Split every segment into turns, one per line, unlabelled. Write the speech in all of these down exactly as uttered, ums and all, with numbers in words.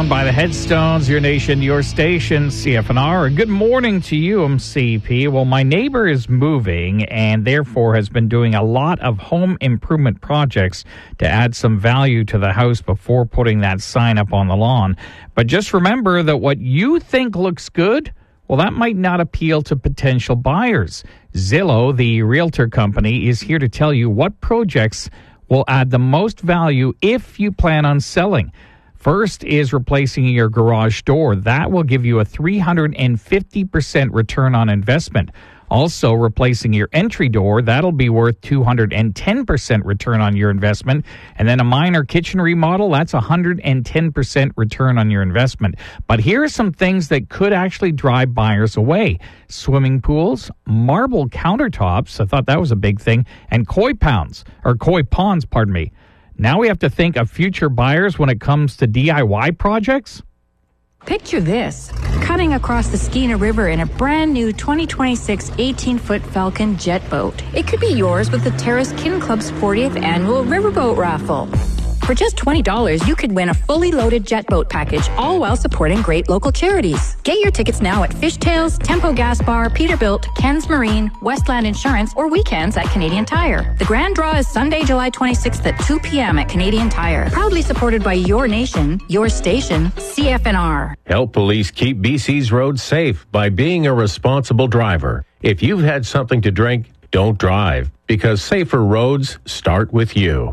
powered by the Headstones, Your Nation, Your Station, C F N R. Good morning to you, M C P. Well, my neighbor is moving and therefore has been doing a lot of home improvement projects to add some value to the house before putting that sign up on the lawn. But just remember that what you think looks good, well, that might not appeal to potential buyers. Zillow, the realtor company, is here to tell you what projects will add the most value if you plan on selling. First is replacing your garage door. That will give you a three hundred fifty percent return on investment. Also, replacing your entry door, that'll be worth two hundred ten percent return on your investment. And then a minor kitchen remodel, that's one hundred ten percent return on your investment. But here are some things that could actually drive buyers away. Swimming pools, marble countertops, I thought that was a big thing, and koi pounds, or koi ponds, pardon me. Now we have to think of future buyers when it comes to D I Y projects.
Picture this, cutting across the Skeena River in a brand new twenty twenty-six eighteen-foot Falcon jet boat. It could be yours with the Terrace Kin Club's fortieth annual riverboat raffle. For just twenty dollars, you could win a fully loaded jet boat package, all while supporting great local charities. Get your tickets now at Fishtails, Tempo Gas Bar, Peterbilt, Ken's Marine, Westland Insurance, or weekends at Canadian Tire. The grand draw is Sunday, July twenty-sixth at two p.m. at Canadian Tire. Proudly supported by Your Nation, Your Station, C F N R.
Help police keep B C's roads safe by being a responsible driver. If you've had something to drink, don't drive, because safer roads start with you.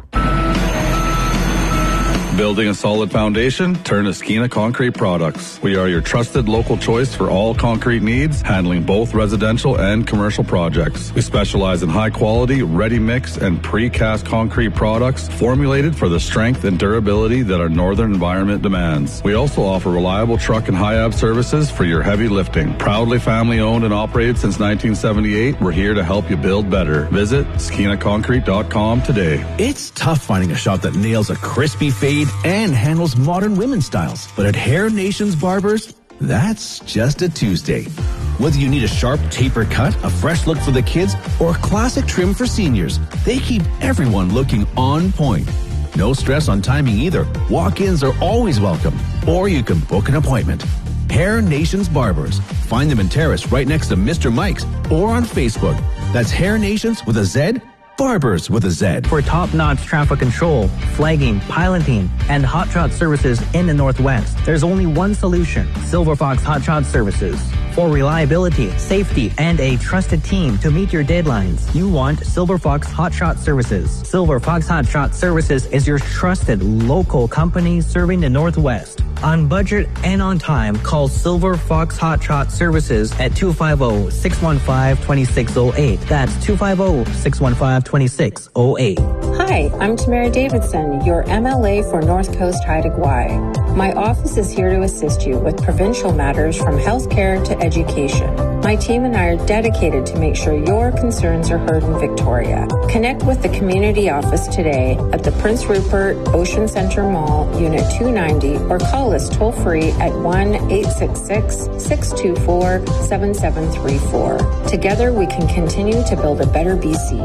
Building a solid foundation? Turn to Skeena Concrete Products. We are your trusted local choice for all concrete needs, handling both residential and commercial projects. We specialize in high quality, ready mix, and precast concrete products formulated for the strength and durability that our northern environment demands. We also offer reliable truck and high-ab services for your heavy lifting. Proudly family owned and operated since nineteen seventy-eight, we're here to help you build better. Visit skeena concrete dot com today.
It's tough finding a shop that nails a crispy fade and handles modern women's styles. But at Hair Nations Barbers, that's just a Tuesday. Whether you need a sharp taper cut, a fresh look for the kids, or a classic trim for seniors, they keep everyone looking on point. No stress on timing either. Walk-ins are always welcome. Or you can book an appointment. Hair Nations Barbers. Find them in Terrace right next to Mister Mike's or on Facebook. That's Hair Nations with a Z, Barbers with a Z.
For top-notch traffic control, flagging, piloting, and hot shot services in the Northwest, there's only one solution: Silver Fox Hot Shot Services. For reliability, safety, and a trusted team to meet your deadlines, you want Silver Fox Hot Shot Services. Silver Fox Hot Shot Services is your trusted local company serving the Northwest. On budget and on time, call Silver Fox Hot Shot Services at two five zero, six one five, two six zero eight. That's two five zero, six one five, two six zero eight.
Hi, I'm Tamara Davidson, your M L A for North Coast Haida Gwaii. My office is here to assist you with provincial matters from healthcare to education. My team and I are dedicated to make sure your concerns are heard in Victoria. Connect with the community office today at the Prince Rupert Ocean Center Mall, Unit two ninety, or call us toll-free at one eight six six, six two four, seven seven three four. Together we can continue to build a better B C.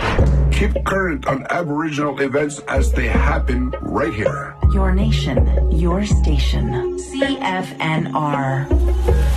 Keep current on Aboriginal events as they happen right here.
Your Nation, Your Station, C F N R.